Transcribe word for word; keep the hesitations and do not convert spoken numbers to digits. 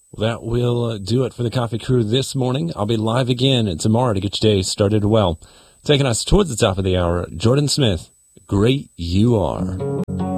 Well, that will uh, do it for the Coffee Crew this morning. I'll be live again tomorrow to get your day started well. Taking us towards the top of the hour, Jordan Smith, Great You Are.